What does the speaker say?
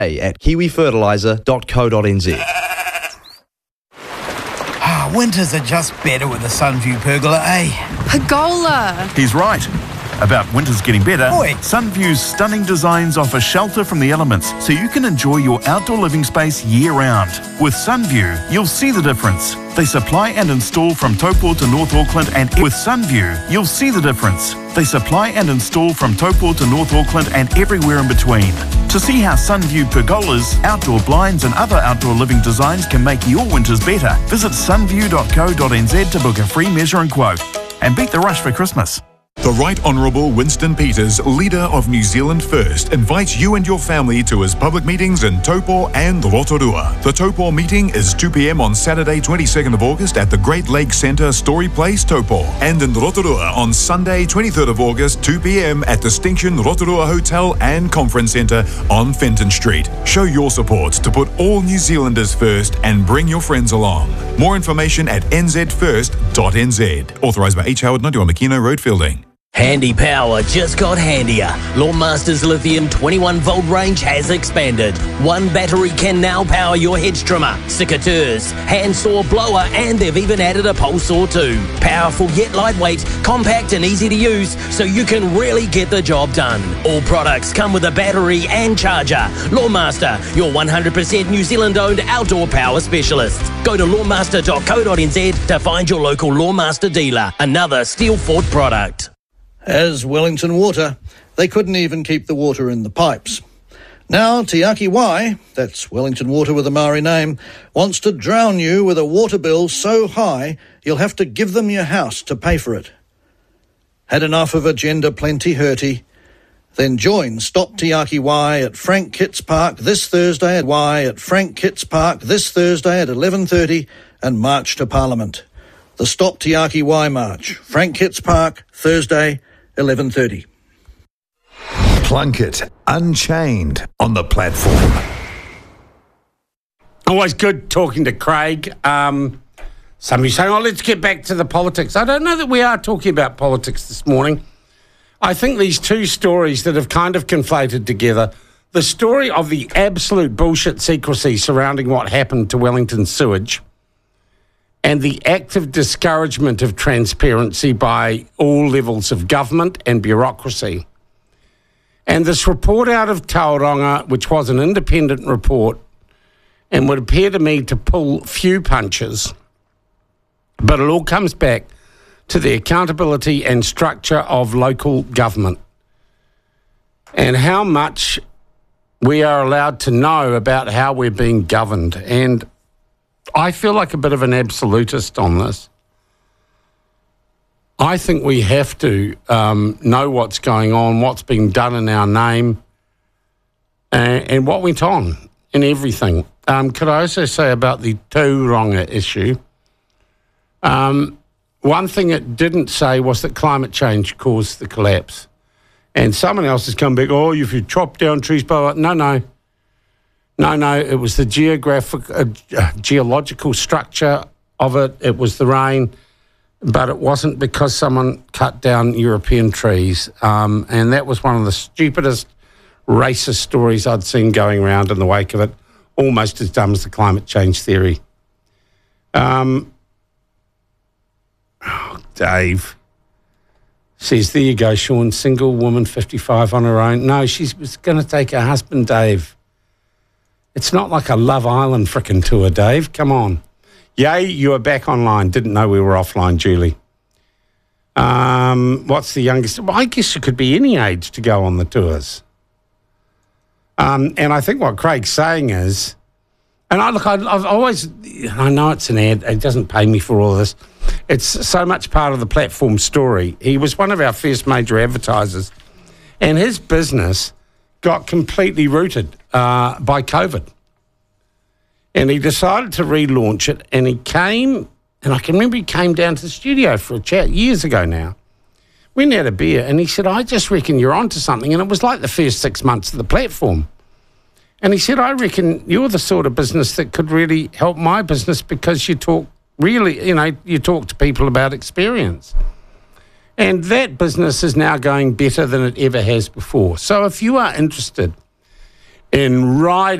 at kiwifertiliser.co.nz. Winters are just better with a Sunview pergola, eh? Pergola. He's right. About winters getting better, Oi. Sunview's stunning designs offer shelter from the elements so you can enjoy your outdoor living space year-round. With Sunview, you'll see the difference. They supply and install from Taupo to North Auckland and with Sunview, you'll see the difference. They supply and install from Taupo to North Auckland and everywhere in between. To see how Sunview pergolas, outdoor blinds and other outdoor living designs can make your winters better, visit sunview.co.nz to book a free measure and quote. And beat the rush for Christmas. The Right Honourable Winston Peters, leader of New Zealand First, invites you and your family to his public meetings in Taupo and Rotorua. The Taupo meeting is 2 p.m. on Saturday 22nd of August at the Great Lakes Centre, Story Place, Taupo. And in Rotorua on Sunday 23rd of August, 2 p.m. at Distinction Rotorua Hotel and Conference Centre on Fenton Street. Show your support to put all New Zealanders first and bring your friends along. More information at nzfirst.nz. Authorised by H. Howard, 91 Makino Road, Fielding. Handy Power just got handier. Lawnmaster's lithium 21-volt range has expanded. One battery can now power your hedge trimmer, secateurs, handsaw, blower, and they've even added a pole saw too. Powerful yet lightweight, compact and easy to use, so you can really get the job done. All products come with a battery and charger. Lawnmaster, your 100% New Zealand-owned outdoor power specialist. Go to lawnmaster.co.nz to find your local Lawnmaster dealer. Another Steel Fort product. As Wellington Water, they couldn't even keep the water in the pipes. Now Te Aki Wai, that's Wellington Water with a Maori name, wants to drown you with a water bill so high you'll have to give them your house to pay for it. Had enough of Agenda Plenty Hurty? Then join Stop Te Aki Wai at Frank Kitts Park this Thursday at 11:30 and march to Parliament. The Stop Te Aki Wai March, Frank Kitts Park, Thursday, 11:30. Plunkett, Unchained on the platform. Always good talking to Craig. Somebody saying, let's get back to the politics. I don't know that we are talking about politics this morning. I think these two stories that have kind of conflated together, the story of the absolute bullshit secrecy surrounding what happened to Wellington Sewage and the active discouragement of transparency by all levels of government and bureaucracy. And this report out of Tauranga, which was an independent report and would appear to me to pull few punches, but it all comes back to the accountability and structure of local government and how much we are allowed to know about how we're being governed. And I feel like a bit of an absolutist on this. I think we have to know what's going on, what's being done in our name, and what went on in everything. Could I also say about the Tauranga issue? One thing it didn't say was that climate change caused the collapse. And someone else has come back, if you chop down trees, blah, blah. No, it was the geological structure of it. It was the rain, but it wasn't because someone cut down European trees. And that was one of the stupidest racist stories I'd seen going around in the wake of it, almost as dumb as the climate change theory. Dave says, there you go, Sean, single woman, 55 on her own. No, she's going to take her husband, Dave. It's not like a Love Island frickin' tour, Dave. Come on. Yay, you are back online. Didn't know we were offline, Julie. What's the youngest? Well, I guess it could be any age to go on the tours. And I think what Craig's saying is, and I've always, I know it's an ad, it doesn't pay me for all of this. It's so much part of the platform story. He was one of our first major advertisers, and his business got completely rooted by COVID. And he decided to relaunch it, and he came, and I can remember he came down to the studio for a chat years ago now. We had a beer, and he said, I just reckon you're onto something. And it was like the first 6 months of the platform. And he said, I reckon you're the sort of business that could really help my business because you talk you talk to people about experience. And that business is now going better than it ever has before. So if you are interested in riding